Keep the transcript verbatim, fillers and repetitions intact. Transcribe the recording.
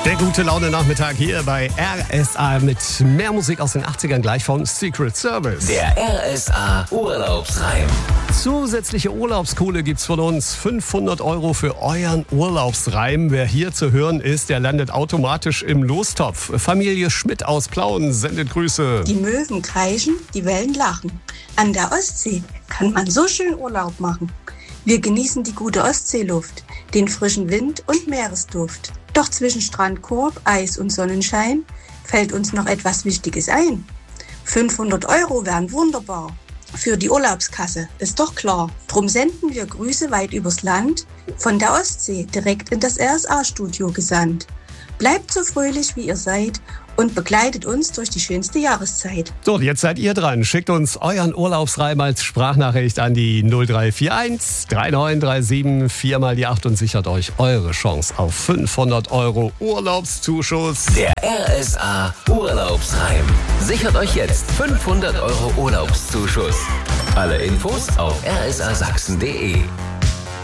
Der gute Laune-Nachmittag hier bei R S A mit mehr Musik aus den achtzigern gleich von Secret Service. Der R S A Urlaubsreim. Zusätzliche Urlaubskohle gibt's von uns. fünfhundert Euro für euren Urlaubsreim. Wer hier zu hören ist, der landet automatisch im Lostopf. Familie Schmidt aus Plauen sendet Grüße. Die Möwen kreischen, die Wellen lachen. An der Ostsee kann man so schön Urlaub machen. Wir genießen die gute Ostseeluft, den frischen Wind und Meeresduft. Doch zwischen Strandkorb, Eis und Sonnenschein fällt uns noch etwas Wichtiges ein. fünfhundert Euro wären wunderbar. Für die Urlaubskasse, ist doch klar. Drum senden wir Grüße weit übers Land, von der Ostsee direkt in das R S A-Studio gesandt. Bleibt so fröhlich, wie ihr seid und begleitet uns durch die schönste Jahreszeit. So, jetzt seid ihr dran. Schickt uns euren Urlaubsreim als Sprachnachricht an die null drei vier eins drei neun drei sieben vier mal die acht und sichert euch eure Chance auf fünfhundert Euro Urlaubszuschuss. Der R S A Urlaubsreim. Sichert euch jetzt fünfhundert Euro Urlaubszuschuss. Alle Infos auf r s a sachsen punkt d e.